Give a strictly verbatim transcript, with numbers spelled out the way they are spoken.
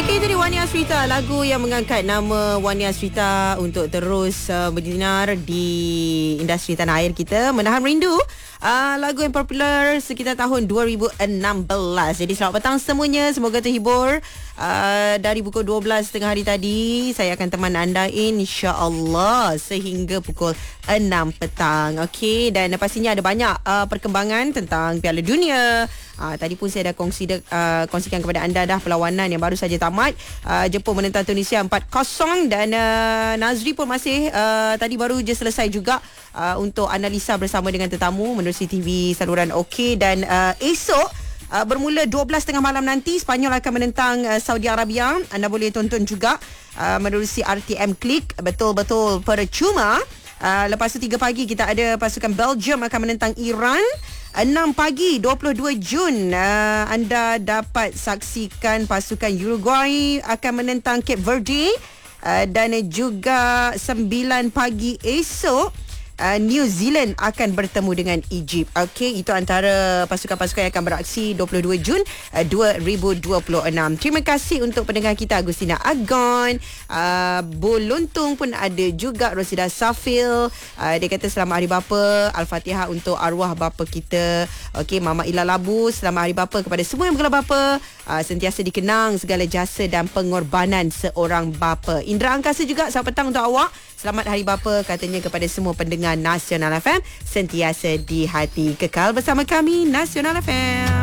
Okey, itu dia Wani Asrita, lagu yang mengangkat nama Wani Asrita untuk terus uh, berdinar di industri tanah air kita. Menahan Rindu, uh, lagu yang popular sekitar tahun dua ribu enam belas. Jadi selamat petang semuanya, semoga terhibur. Uh, dari pukul dua belas tengah hari tadi saya akan teman anda insya-Allah sehingga pukul enam petang. Okey, dan pastinya ada banyak uh, perkembangan tentang Piala Dunia. Uh, tadi pun saya dah kongsi, uh, kongsikan kepada anda dah perlawanan yang baru saja tamat. Uh, Jepun menentang Tunisia empat kosong dan uh, Nazri pun masih uh, tadi baru je selesai juga uh, untuk analisa bersama dengan tetamu menerusi T V saluran OK. Dan uh, esok Uh, bermula dua belas tiga puluh malam nanti Sepanyol akan menentang uh, Saudi Arabia. Anda boleh tonton juga uh, menerusi R T M Klik, betul-betul percuma. Uh, lepas tu tiga pagi kita ada pasukan Belgium akan menentang Iran. enam pagi dua puluh dua Jun uh, anda dapat saksikan pasukan Uruguay akan menentang Cape Verde. Uh, dan juga sembilan pagi esok Uh, New Zealand akan bertemu dengan Egypt. Okey, itu antara pasukan-pasukan yang akan beraksi dua puluh dua Jun uh, dua ribu dua puluh enam. Terima kasih untuk pendengar kita Agustina Agon, uh, Boluntung pun ada juga, Rosida Safil. Uh, dia kata selamat hari bapa, Al-Fatihah untuk arwah bapa kita. Okey, Mama Ila Labu, selamat hari bapa kepada semua yang bergelar bapa. Uh, sentiasa dikenang segala jasa dan pengorbanan seorang bapa. Indra Angkasa juga selamat petang untuk awak. Selamat hari bapa katanya kepada semua pendengar Nasional F M, sentiasa di hati. Kekal bersama kami Nasional F M.